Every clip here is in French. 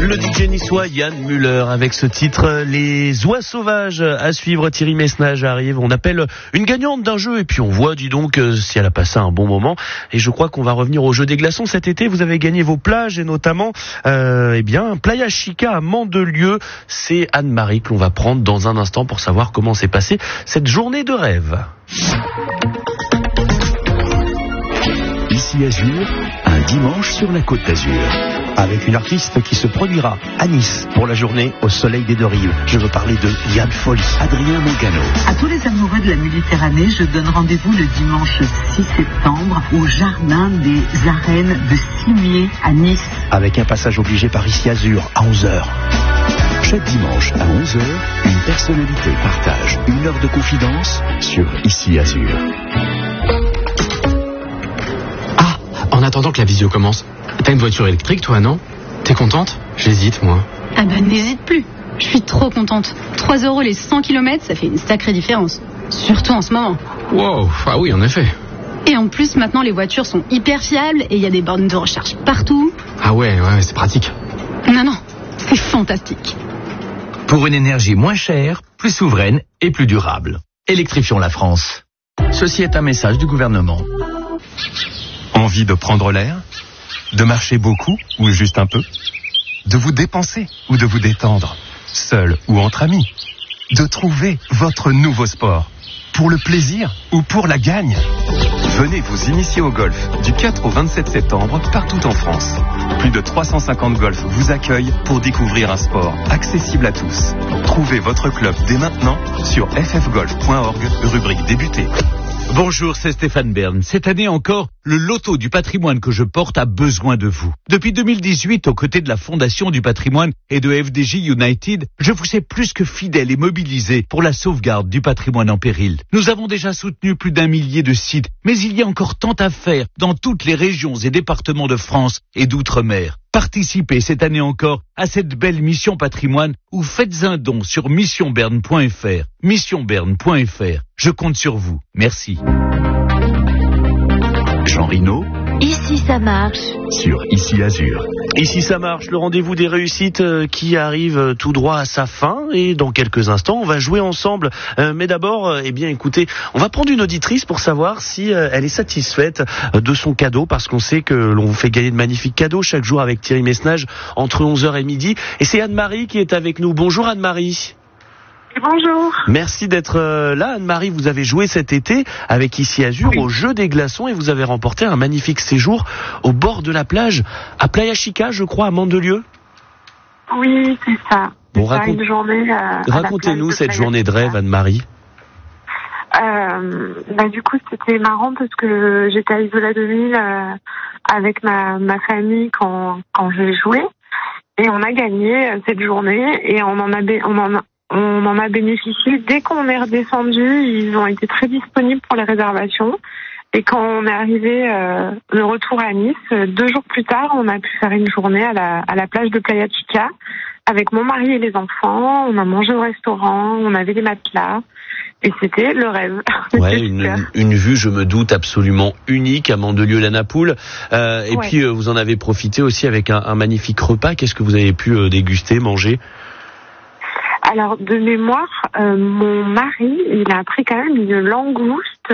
Le DJ niçois Yann Müller avec ce titre Les oies sauvages à suivre. Thierry Messnage arrive, on appelle une gagnante d'un jeu et puis on voit, dis donc, si elle a passé un bon moment. Et je crois qu'on va revenir au jeu des glaçons cet été. Vous avez gagné vos plages et notamment Playa Chica à Mandelieu. C'est Anne-Marie que l'on va prendre dans un instant pour savoir comment s'est passée cette journée de rêve. Ici Azur, un dimanche sur la Côte d'Azur, avec une artiste qui se produira à Nice pour la journée au soleil des deux rives. Je veux parler de Yann Folly, Adrien Mangano. À tous les amoureux de la Méditerranée, je donne rendez-vous le dimanche 6 septembre au jardin des arènes de Cimier à Nice. Avec un passage obligé par Ici Azur à 11h. Chaque dimanche à 11h, une personnalité partage une heure de confidence sur Ici Azur. En attendant que la visio commence, t'as une voiture électrique toi, non? T'es contente? J'hésite, moi. Ah bah n'hésite plus. Je suis trop contente. 3 € les 100 km, ça fait une sacrée différence. Surtout en ce moment. Wow, ah oui, en effet. Et en plus, maintenant, les voitures sont hyper fiables et il y a des bornes de recharge partout. Ah ouais, c'est pratique. Non, c'est fantastique. Pour une énergie moins chère, plus souveraine et plus durable. Électrifions la France. Ceci est un message du gouvernement. Envie de prendre l'air? De marcher beaucoup ou juste un peu? De vous dépenser ou de vous détendre? Seul ou entre amis? De trouver votre nouveau sport? Pour le plaisir ou pour la gagne? Venez vous initier au golf du 4 au 27 septembre partout en France. Plus de 350 golfs vous accueillent pour découvrir un sport accessible à tous. Trouvez votre club dès maintenant sur ffgolf.org, rubrique débuter. Bonjour, c'est Stéphane Bern. Cette année encore, le loto du patrimoine que je porte a besoin de vous. Depuis 2018, aux côtés de la Fondation du patrimoine et de FDJ United, je vous sais plus que fidèle et mobilisé pour la sauvegarde du patrimoine en péril. Nous avons déjà soutenu plus d'1 millier de sites, mais il y a encore tant à faire dans toutes les régions et départements de France et d'outre-mer. Participez cette année encore à cette belle mission patrimoine ou faites un don sur missionberne.fr. Missionberne.fr. Je compte sur vous. Merci. Jean Rino. Ici ça marche. Sur Ici Azur. Ici ça marche, le rendez-vous des réussites qui arrive tout droit à sa fin et dans quelques instants on va jouer ensemble. Mais d'abord, écoutez, on va prendre une auditrice pour savoir si elle est satisfaite de son cadeau parce qu'on sait que l'on vous fait gagner de magnifiques cadeaux chaque jour avec Thierry Messnage entre 11h et midi. Et c'est Anne-Marie qui est avec nous. Bonjour Anne-Marie. Bonjour. Merci d'être là Anne-Marie, vous avez joué cet été avec Ici Azur au jeu des glaçons et vous avez remporté un magnifique séjour au bord de la plage à Playa Chica, je crois, à Mandelieu. Oui, c'est ça. Bon, une journée racontez-nous cette journée de rêve Anne-Marie. Du coup c'était marrant parce que j'étais à Isola 2000 avec ma famille quand j'ai joué et on a gagné cette journée et on en a bénéficié. Dès qu'on est redescendu, ils ont été très disponibles pour les réservations. Et quand on est arrivé le retour à Nice, 2 jours plus tard, on a pu faire une journée à la plage de Playa Chica avec mon mari et les enfants. On a mangé au restaurant, on avait des matelas. Et c'était le rêve. Ouais, une vue, je me doute, absolument unique à Mandelieu-la-Napoule. Puis, vous en avez profité aussi avec un magnifique repas. Qu'est-ce que vous avez pu déguster, manger ? Alors, de mémoire, mon mari, il a pris quand même une langouste.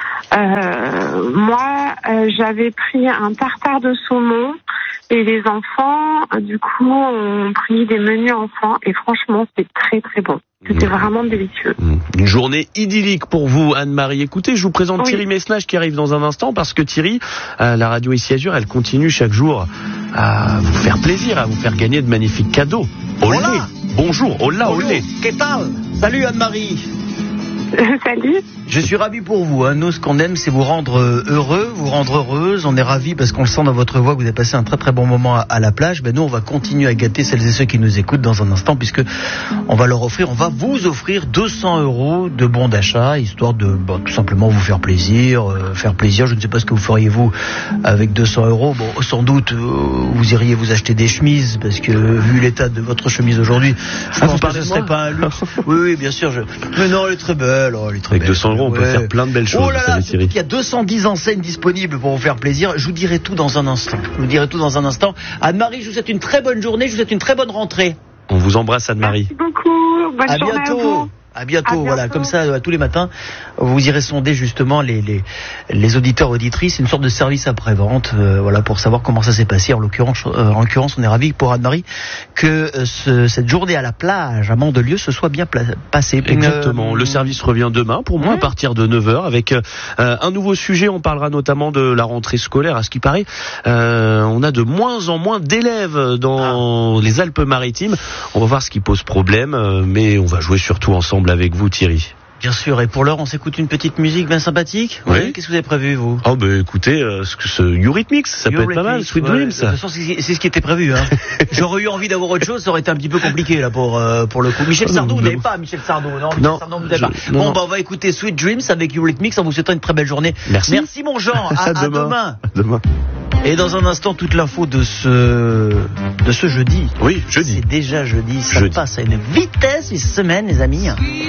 Moi, j'avais pris un tartare de saumon et les enfants, du coup, ont pris des menus enfants et franchement, c'était très très bon. C'était vraiment délicieux. Une journée idyllique pour vous, Anne-Marie. Écoutez, je vous présente Thierry Messnage qui arrive dans un instant parce que Thierry, la radio Ici Azur, elle continue chaque jour à vous faire plaisir, à vous faire gagner de magnifiques cadeaux. Olé. Bonjour, hola, olé. Qu'est-ce que Salut Anne-Marie. Salut. Je suis ravi pour vous. Nous, ce qu'on aime, c'est vous rendre heureux, vous rendre heureuse. On est ravis parce qu'on le sent dans votre voix que vous avez passé un très très bon moment à la plage. Nous, on va continuer à gâter celles et ceux qui nous écoutent dans un instant puisque on va vous offrir 200 € de bons d'achat, histoire de tout simplement vous faire plaisir. Je ne sais pas ce que vous feriez vous avec 200 €. Bon, sans doute, vous iriez vous acheter des chemises parce que vu l'état de votre chemise aujourd'hui, je pense que ce serait pas un luxe. Oui, bien sûr. Mais non, elle est très belle. belle. Oh, elle est très Avec belle. 200 €, on peut faire plein de belles choses. Oh là là, Thierry. il y a 210 enseignes disponibles pour vous faire plaisir. Je vous dirai tout dans un instant. Anne-Marie, je vous souhaite une très bonne journée, je vous souhaite une très bonne rentrée. On vous embrasse, Anne-Marie. Merci beaucoup. Bonne journée à vous. À bientôt, À bientôt. voilà, comme ça, tous les matins, vous irez sonder justement les auditeurs, auditrices, une sorte de service après-vente, voilà, pour savoir comment ça s'est passé. En l'occurrence, on est ravis pour Anne-Marie que cette journée à la plage à Mandelieu se soit bien passée. Exactement. Le service revient demain, pour moi, à partir de 9h, avec un nouveau sujet. On parlera notamment de la rentrée scolaire. À ce qui paraît, on a de moins en moins d'élèves dans les Alpes-Maritimes. On va voir ce qui pose problème, mais on va jouer surtout ensemble avec vous, Thierry. Bien sûr, et pour l'heure, on s'écoute une petite musique bien sympathique. Oui. Qu'est-ce que vous avez prévu, vous? Oh, écoutez, ce Eurythmics, ça peut être pas mal, Sweet Dreams. De toute façon, c'est ce qui était prévu, hein. J'aurais eu envie d'avoir autre chose, ça aurait été un petit peu compliqué, là, pour le coup. Michel Sardou, vous n'avez pas Michel Sardou, non? Non. Sardou, vous n'avez pas. Bon, on va écouter Sweet Dreams avec Eurythmics en vous souhaitant une très belle journée. Merci. Merci, mon Jean. À demain. Demain. Et dans un instant, toute l'info de ce jeudi. Oui, jeudi. C'est déjà jeudi. Ça Jeudi. passe à une vitesse, ces semaines, les amis.